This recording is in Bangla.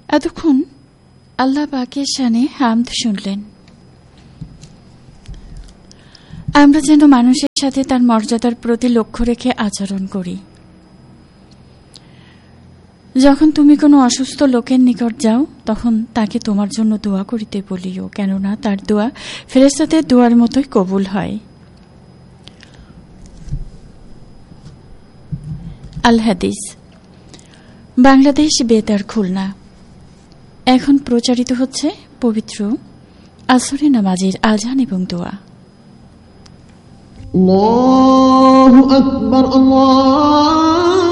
এতক্ষণ আল্লাহ পাকের শানে হামদ শুনলেন। আমরা যেন মানুষের সাথে তার মর্যাদার প্রতি লক্ষ্য রেখে আচরণ করি। যখন তুমি কোনো অসুস্থ লোকের নিকট যাও, তখন তাকে তোমার জন্য দোয়া করিতে বলিও, কেননা তার দোয়া ফেরেশতাদের দোয়ার মতোই কবুল হয়। আল হাদিস, বাংলাদেশ, বেতার, খুলনা। এখন প্রচারিত হচ্ছে পবিত্র আসরে নামাজের আজান এবং দোয়া। আল্লাহু আকবার, আল্লাহু